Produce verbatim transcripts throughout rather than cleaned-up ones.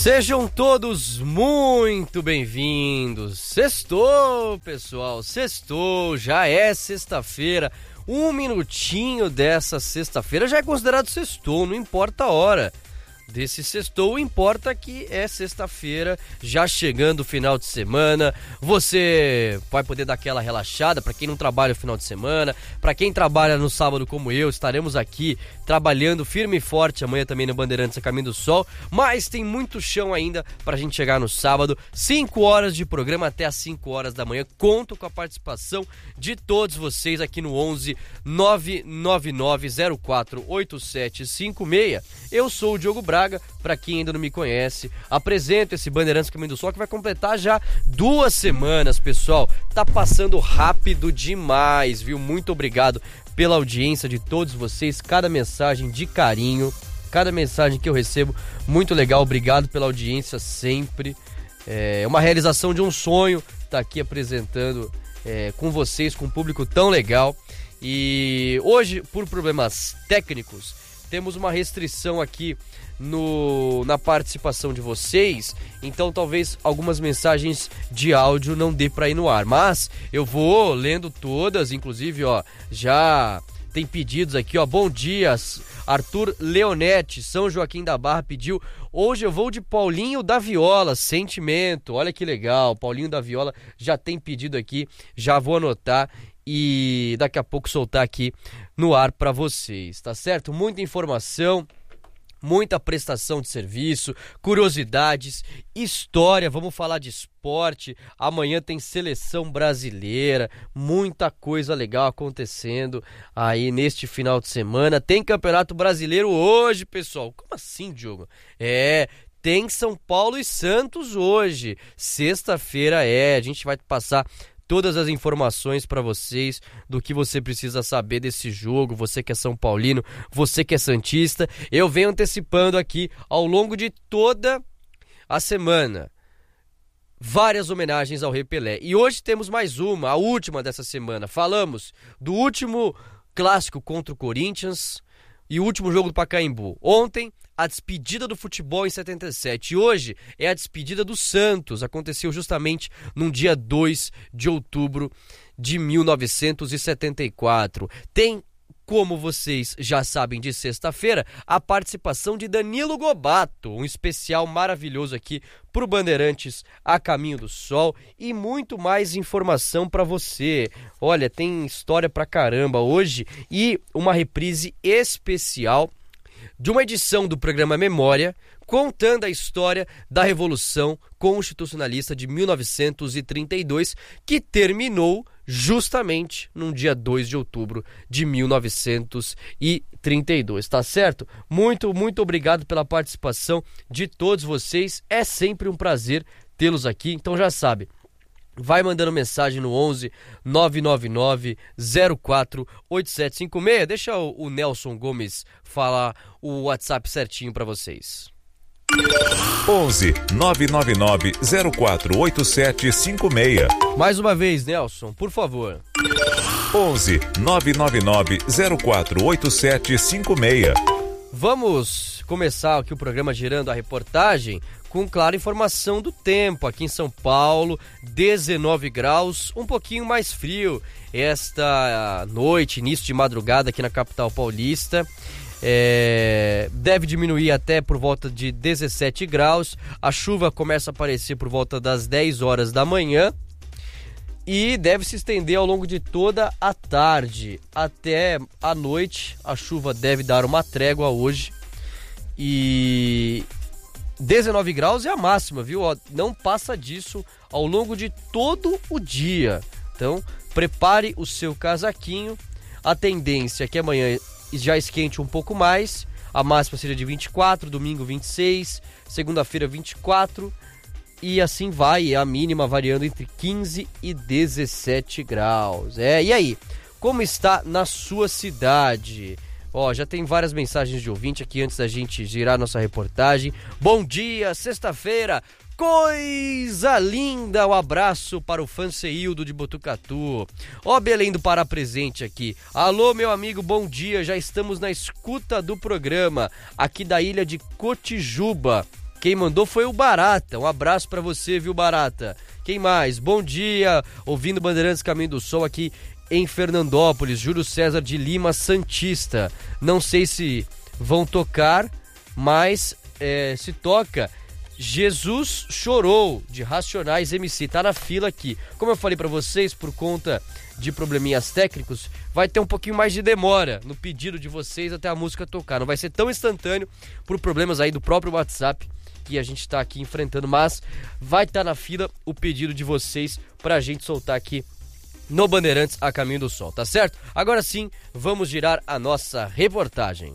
Sejam todos muito bem-vindos. Sextou, pessoal, sextou, já é sexta-feira. Um minutinho dessa sexta-feira já é considerado sextou, não importa a hora desse sextou, importa que é sexta-feira, já chegando o final de semana. Você vai poder dar aquela relaxada, para quem não trabalha o final de semana, para quem trabalha no sábado como eu, estaremos aqui trabalhando firme e forte amanhã também no Bandeirantes a Caminho do Sol, mas tem muito chão ainda pra gente chegar no sábado. Cinco horas de programa até as cinco horas da manhã. Conto com a participação de todos vocês aqui no onze nove nove nove zero quatro oito sete cinco seis. Eu sou o Diogo Braga, pra quem ainda não me conhece, apresento esse Bandeirantes Caminho do Sol que vai completar já duas semanas, pessoal. Tá passando rápido demais, viu? Muito obrigado pela audiência de todos vocês, cada mensagem de carinho, cada mensagem que eu recebo, muito legal, obrigado pela audiência sempre. É uma realização de um sonho estar aqui apresentando é, com vocês, com um público tão legal. E hoje, por problemas técnicos, temos uma restrição aqui no, na participação de vocês, então talvez algumas mensagens de áudio não dê para ir no ar, mas eu vou lendo todas, inclusive, ó, já tem pedidos aqui, ó, bom dia, Arthur Leonetti, São Joaquim da Barra pediu, hoje eu vou de Paulinho da Viola, Sentimento, olha que legal, Paulinho da Viola já tem pedido aqui, já vou anotar e daqui a pouco soltar aqui no ar para vocês, tá certo? Muita informação, muita prestação de serviço, curiosidades, história, vamos falar de esporte, amanhã tem seleção brasileira, muita coisa legal acontecendo aí neste final de semana, tem Campeonato Brasileiro hoje, pessoal, como assim, Diogo? É, tem São Paulo e Santos hoje, sexta-feira é, a gente vai passar todas as informações para vocês do que você precisa saber desse jogo, você que é São Paulino, você que é santista, eu venho antecipando aqui ao longo de toda a semana várias homenagens ao Rei Pelé. E hoje temos mais uma, a última dessa semana. Falamos do último clássico contra o Corinthians e o último jogo do Pacaembu. Ontem, a despedida do futebol em setenta e sete. E hoje é a despedida do Santos. Aconteceu justamente no dia dois de outubro de mil novecentos e setenta e quatro. Tem, como vocês já sabem, de sexta-feira, a participação de Danilo Gobato. Um especial maravilhoso aqui pro Bandeirantes a Caminho do Sol. E muito mais informação para você. Olha, tem história pra caramba hoje. E uma reprise especial de uma edição do programa Memória, contando a história da Revolução Constitucionalista de mil novecentos e trinta e dois, que terminou justamente no dia dois de outubro de mil novecentos e trinta e dois, tá certo? Muito, muito obrigado pela participação de todos vocês, é sempre um prazer tê-los aqui, então já sabe, vai mandando mensagem no onze nove nove nove zero quatro oito sete cinco seis. Deixa o, o Nelson Gomes falar o WhatsApp certinho para vocês. onze nove nove nove zero quatro oito sete cinco seis. Mais uma vez, Nelson, por favor. onze nove nove nove zero quatro oito sete cinco seis. Vamos começar aqui o programa girando a reportagem com clara informação do tempo. Aqui em São Paulo, dezenove graus, um pouquinho mais frio esta noite, início de madrugada aqui na capital paulista. É, deve diminuir até por volta de dezessete graus. A chuva começa a aparecer por volta das dez horas da manhã e deve se estender ao longo de toda a tarde. Até a noite a chuva deve dar uma trégua hoje. E dezenove graus é a máxima, viu? Não passa disso ao longo de todo o dia. Então, prepare o seu casaquinho. A tendência é que amanhã já esquente um pouco mais. A máxima seria de vinte e quatro, domingo vinte e seis, segunda-feira vinte e quatro. E assim vai, a mínima variando entre quinze e dezessete graus. É, e aí? Como está na sua cidade? Ó, já tem várias mensagens de ouvinte aqui antes da gente girar nossa reportagem. Bom dia, sexta-feira, coisa linda, um abraço para o Fanceildo de Botucatu. Ó, Belém do Pará presente aqui. Alô, meu amigo, bom dia, já estamos na escuta do programa, aqui da ilha de Cotijuba. Quem mandou foi o Barata. Um abraço pra você, viu, Barata? Quem mais? Bom dia, ouvindo Bandeirantes Caminho do Sol aqui em Fernandópolis. Júlio César de Lima Santista. Não sei se vão tocar, mas é, se toca Jesus Chorou, de Racionais M C. Tá na fila aqui. Como eu falei pra vocês, por conta de probleminhas técnicos, vai ter um pouquinho mais de demora no pedido de vocês até a música tocar. Não vai ser tão instantâneo por problemas aí do próprio WhatsApp que a gente tá aqui enfrentando, mas vai estar tá na fila o pedido de vocês pra gente soltar aqui no Bandeirantes a Caminho do Sol, tá certo? Agora sim, vamos girar a nossa reportagem.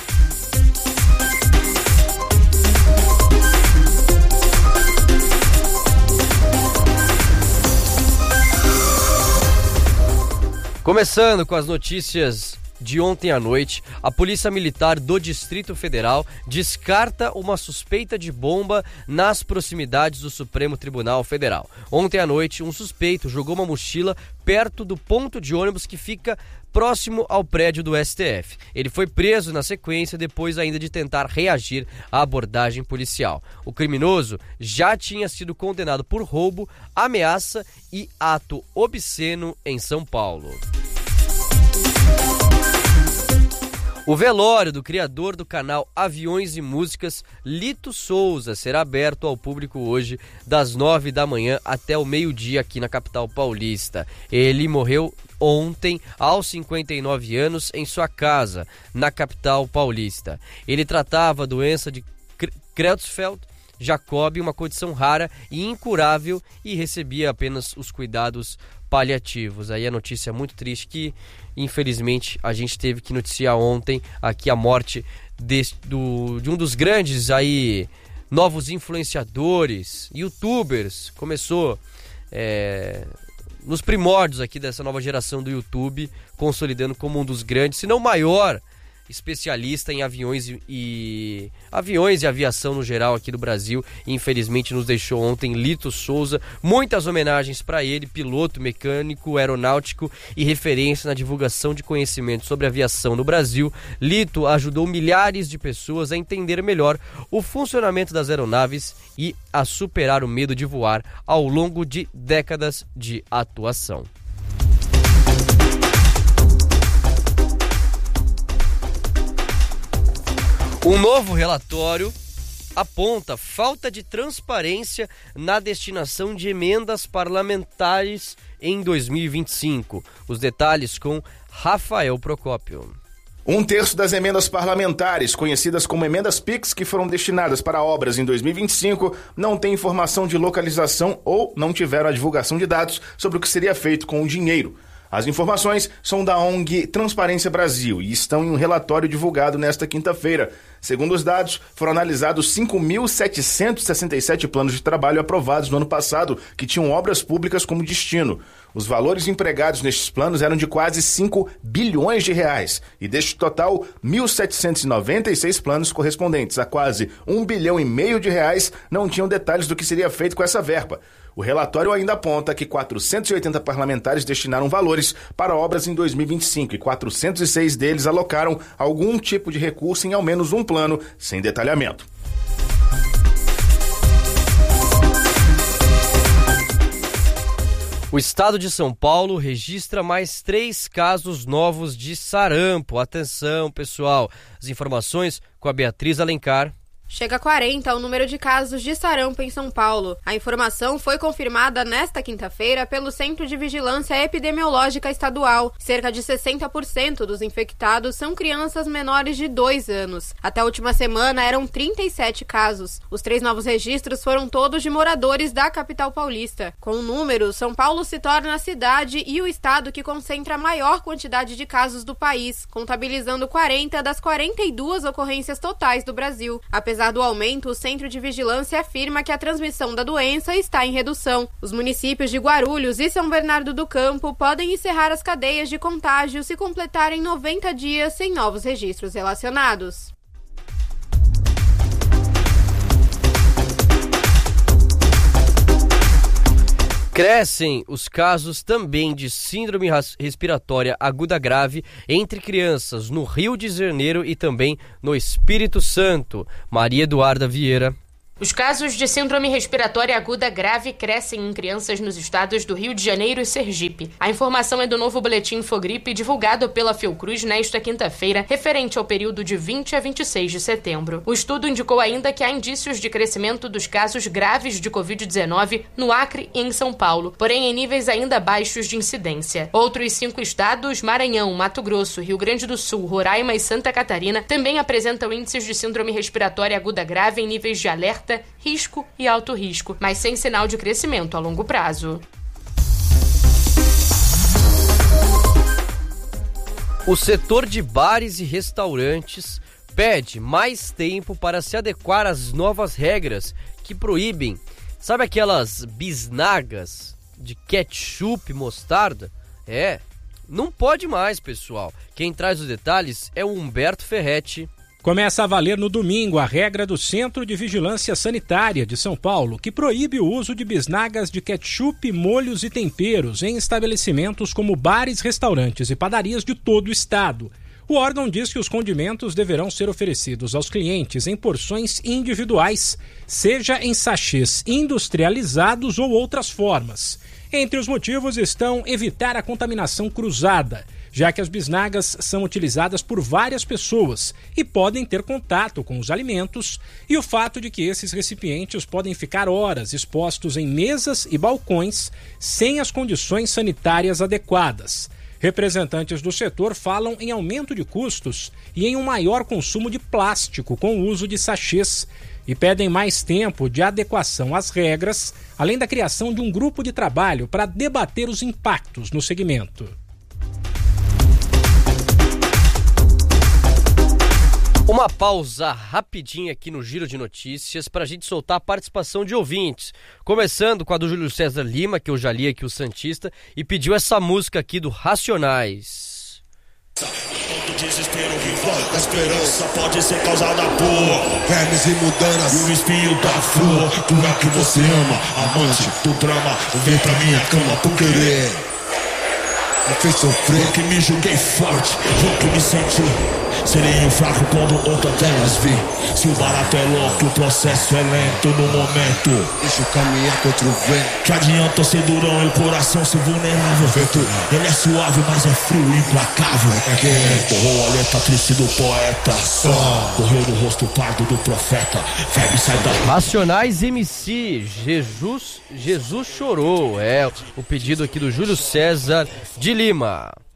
Começando com as notícias de ontem à noite, a Polícia Militar do Distrito Federal descarta uma suspeita de bomba nas proximidades do Supremo Tribunal Federal. Ontem à noite, um suspeito jogou uma mochila perto do ponto de ônibus que fica próximo ao prédio do S T F. Ele foi preso na sequência, depois ainda de tentar reagir à abordagem policial. O criminoso já tinha sido condenado por roubo, ameaça e ato obsceno em São Paulo. O velório do criador do canal Aviões e Músicas, Lito Souza, será aberto ao público hoje, das nove da manhã até o meio-dia aqui na capital paulista. Ele morreu ontem, aos cinquenta e nove anos, em sua casa, na capital paulista. Ele tratava a doença de Creutzfeldt-Jakob, uma condição rara e incurável, e recebia apenas os cuidados paliativos. Aí a notícia é muito triste que, infelizmente, a gente teve que noticiar ontem aqui a morte de, do, de um dos grandes aí novos influenciadores, youtubers. Começou é, nos primórdios aqui dessa nova geração do YouTube, consolidando como um dos grandes, se não o maior especialista em aviões e, e aviões e aviação no geral aqui do Brasil. Infelizmente nos deixou ontem Lito Souza. Muitas homenagens para ele, piloto, mecânico, aeronáutico e referência na divulgação de conhecimento sobre aviação no Brasil. Lito ajudou milhares de pessoas a entender melhor o funcionamento das aeronaves e a superar o medo de voar ao longo de décadas de atuação. Um novo relatório aponta falta de transparência na destinação de emendas parlamentares em dois mil e vinte e cinco. Os detalhes com Rafael Procópio. Um terço das emendas parlamentares, conhecidas como emendas Pix, que foram destinadas para obras em dois mil e vinte e cinco, não tem informação de localização ou não tiveram a divulgação de dados sobre o que seria feito com o dinheiro. As informações são da O N G Transparência Brasil e estão em um relatório divulgado nesta quinta-feira. Segundo os dados, foram analisados cinco mil setecentos e sessenta e sete planos de trabalho aprovados no ano passado, que tinham obras públicas como destino. Os valores empregados nestes planos eram de quase cinco bilhões de reais. E deste total, mil setecentos e noventa e seis planos correspondentes a quase um bilhão e meio de reais não tinham detalhes do que seria feito com essa verba. O relatório ainda aponta que quatrocentos e oitenta parlamentares destinaram valores para obras em dois mil e vinte e cinco e quatrocentos e seis deles alocaram algum tipo de recurso em ao menos um plano, sem detalhamento. O estado de São Paulo registra mais três casos novos de sarampo. Atenção, pessoal. As informações com a Beatriz Alencar. Chega a quarenta o número de casos de sarampo em São Paulo. A informação foi confirmada nesta quinta-feira pelo Centro de Vigilância Epidemiológica Estadual. Cerca de sessenta por cento dos infectados são crianças menores de dois anos. Até a última semana eram trinta e sete casos. Os três novos registros foram todos de moradores da capital paulista. Com o número, São Paulo se torna a cidade e o estado que concentra a maior quantidade de casos do país, contabilizando quarenta das quarenta e duas ocorrências totais do Brasil. Apesar do aumento, o Centro de Vigilância afirma que a transmissão da doença está em redução. Os municípios de Guarulhos e São Bernardo do Campo podem encerrar as cadeias de contágio se completarem noventa dias sem novos registros relacionados. Crescem os casos também de síndrome respiratória aguda grave entre crianças no Rio de Janeiro e também no Espírito Santo. Maria Eduarda Vieira. Os casos de síndrome respiratória aguda grave crescem em crianças nos estados do Rio de Janeiro e Sergipe. A informação é do novo boletim Infogripe divulgado pela Fiocruz nesta quinta-feira, referente ao período de vinte a vinte e seis de setembro. O estudo indicou ainda que há indícios de crescimento dos casos graves de covid dezenove no Acre e em São Paulo, porém em níveis ainda baixos de incidência. Outros cinco estados, Maranhão, Mato Grosso, Rio Grande do Sul, Roraima e Santa Catarina, também apresentam índices de síndrome respiratória aguda grave em níveis de alerta, risco e alto risco, mas sem sinal de crescimento a longo prazo. O setor de bares e restaurantes pede mais tempo para se adequar às novas regras que proíbem, sabe aquelas bisnagas de ketchup e mostarda? É, não pode mais, pessoal. Quem traz os detalhes é o Humberto Ferretti. Começa a valer no domingo a regra do Centro de Vigilância Sanitária de São Paulo, que proíbe o uso de bisnagas de ketchup, molhos e temperos em estabelecimentos como bares, restaurantes e padarias de todo o estado. O órgão diz que os condimentos deverão ser oferecidos aos clientes em porções individuais, seja em sachês industrializados ou outras formas. Entre os motivos estão evitar a contaminação cruzada, já que as bisnagas são utilizadas por várias pessoas e podem ter contato com os alimentos, e o fato de que esses recipientes podem ficar horas expostos em mesas e balcões sem as condições sanitárias adequadas. Representantes do setor falam em aumento de custos e em um maior consumo de plástico com o uso de sachês e pedem mais tempo de adequação às regras, além da criação de um grupo de trabalho para debater os impactos no segmento. Uma pausa rapidinha aqui no Giro de Notícias para a gente soltar a participação de ouvintes. Começando com a do Júlio César Lima, que eu já li aqui, o Santista, e pediu essa música aqui do Racionais. Todo desespero que volta, a esperança pode ser causada por vermes e mudanas e o espinho da flor. Tu é que você ama, amante do drama, vem pra minha cama por querer. Me fez sofrer, que me julguei forte, foi que me senti. Serei um fraco quando outra delas vi. Se o barato é louco, o processo é lento no momento. Deixa eu caminhar contra o vento. Que adianta ser durão e o coração ser vulnerável. Vento, ele é suave, mas é frio e implacável. É quente. Borrou a letra triste do poeta. Só correu no rosto pardo do profeta. Febre sai da... Racionais M C, Jesus, Jesus chorou. É o pedido aqui do Júlio César de Lima.